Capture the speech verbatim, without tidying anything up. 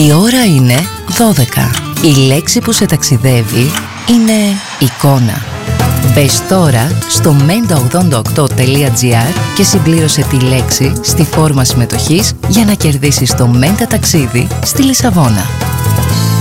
Η ώρα είναι δώδεκα. Η λέξη που σε ταξιδεύει είναι εικόνα. Μπες τώρα στο μέντα ογδόντα οκτώ τελεία τζι άρ και συμπλήρωσε τη λέξη στη φόρμα συμμετοχής για να κερδίσεις το Μέντα ταξίδι στη Λισαβόνα.